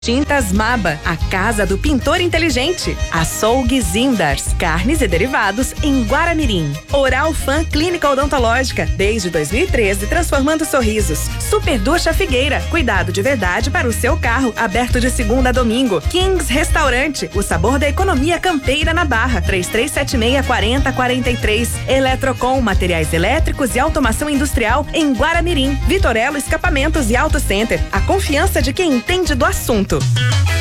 Tintas Maba, a casa do pintor inteligente. Açougue Zindars, carnes e derivados em Guaramirim. Oral Fan Clínica Odontológica, desde 2013 transformando sorrisos. Super Ducha Figueira, cuidado de verdade para o seu carro, aberto de segunda a domingo. Kings Restaurante, o sabor da economia campeira na Barra, 3376-4043. Eletrocom, materiais elétricos e automação industrial em Guaramirim. Vitorello Escapamentos e Auto Center, a confiança de quem entende do assunto.